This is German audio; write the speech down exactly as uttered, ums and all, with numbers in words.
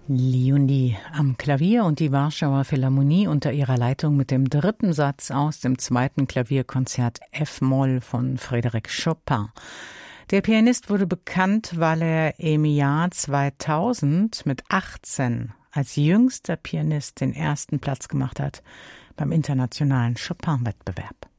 Liundi am Klavier und die Warschauer Philharmonie unter ihrer Leitung mit dem dritten Satz aus dem zweiten Klavierkonzert F-Moll von Frédéric Chopin. Der Pianist wurde bekannt, weil er im Jahr zweitausend mit achtzehn als jüngster Pianist den ersten Platz gemacht hat beim internationalen Chopin-Wettbewerb.